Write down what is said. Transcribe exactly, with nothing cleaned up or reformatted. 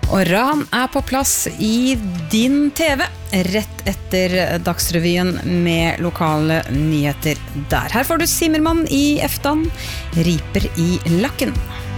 Og Ran er på plass i din T V, rett etter Dagsrevyen med lokale nyheter der. Her får du Simmermann i Eftan, Riper i Lakken.